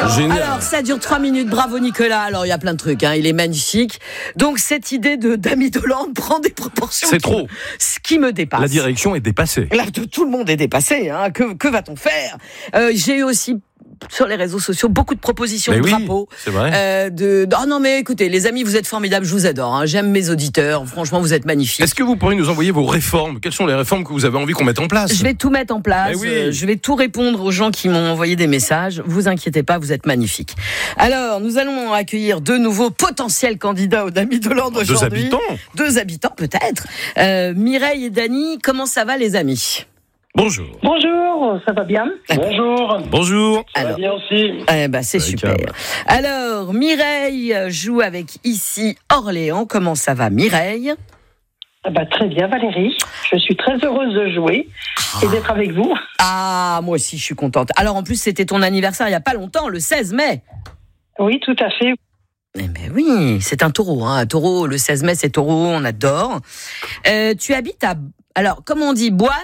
Génial. Alors, ça dure 3 minutes. Bravo, Nicolas. Alors, il y a plein de trucs. Il est magnifique. Donc, cette idée d'Amy Dolan prend des proportions. C'est trop. Ce qui me dépasse. La direction est dépassée. Là, tout le monde est dépassé. Que va-t-on faire ? J'ai eu aussi sur les réseaux sociaux beaucoup de propositions de drapeaux. C'est vrai. Oh non, mais écoutez, les amis, vous êtes formidables. Je vous adore. J'aime mes auditeurs. Franchement, vous êtes magnifiques. Est-ce que vous pourriez nous envoyer vos réformes ? Quelles sont les réformes que vous avez envie qu'on mette en place ? Je vais tout mettre en place. Oui. Je vais tout répondre aux gens qui m'ont envoyé des messages. Vous inquiétez pas, vous êtes magnifiques. Alors, nous allons accueillir deux nouveaux potentiels candidats aux Dames Dolan d'aujourd'hui. Deux habitants, peut-être. Mireille et Dany, comment ça va, les amis ? Bonjour. Bonjour, ça va bien ? Bonjour. Ça va bien aussi. C'est super. Alors, Mireille joue avec ici Orléans. Comment ça va, Mireille ? Très bien, Valérie. Je suis très heureuse de jouer et d'être avec vous. Ah, moi aussi, je suis contente. Alors, en plus, c'était ton anniversaire il n'y a pas longtemps, le 16 mai. Oui, tout à fait. Eh ben oui, c'est un taureau. Un taureau, le 16 mai, c'est taureau, on adore. Tu habites à... Alors, comment on dit, Boine ?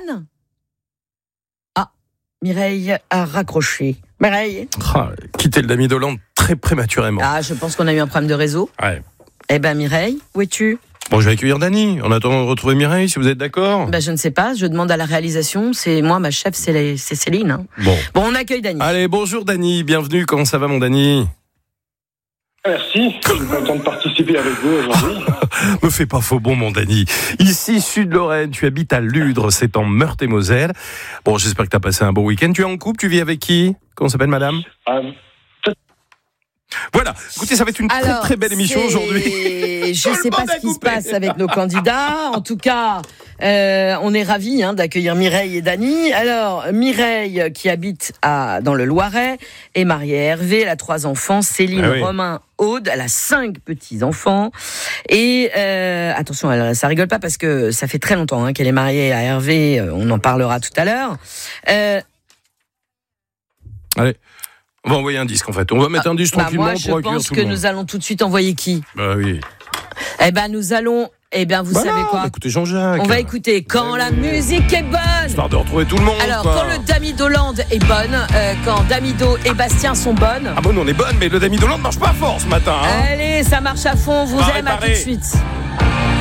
Mireille a raccroché. Mireille ? Quitter le Damy Dolan très prématurément. Je pense qu'on a eu un problème de réseau. Ouais. Eh ben Mireille, où es-tu ? Bon, je vais accueillir Dany. En attendant de retrouver Mireille, si vous êtes d'accord. Je ne sais pas, je demande à la réalisation. C'est moi, ma chef, c'est Céline. Bon, on accueille Dany. Allez, bonjour Dany, bienvenue. Comment ça va, mon Dany ? Merci, je suis content de participer avec vous aujourd'hui. Me fais pas faux bon, mon Dany. Ici, Sud-Lorraine, tu habites à Ludre, c'est en Meurthe-et-Moselle. Bon, j'espère que tu as passé un bon week-end. Tu es en couple, tu vis avec qui ? Comment s'appelle, madame ? Voilà, écoutez, ça va être une très belle émission aujourd'hui. Je ne sais pas ce qui se passe avec nos candidats. En tout cas, on est ravis d'accueillir Mireille et Dany. Alors, Mireille, qui habite dans le Loiret, est mariée à Hervé. Elle a 3 enfants, Céline, Romain, Aude. Elle a 5 petits-enfants. Et attention, ça rigole pas parce que ça fait très longtemps qu'elle est mariée à Hervé. On en parlera tout à l'heure. Allez. On va envoyer un disque, en fait. On va mettre un disque tranquillement pour accueillir tout le monde. Je pense que nous allons tout de suite envoyer qui ? Oui. Nous allons... vous savez quoi ? Écoutez Jean-Jacques. On va écouter Quand la musique est bonne. Histoire de retrouver tout le monde. Alors, quand le Damy Dolan est bonne, quand Damido et Bastien sont bonnes... on est bonne, mais le Damy Dolan ne marche pas fort ce matin. Allez, ça marche à fond, vous aime, à tout de suite.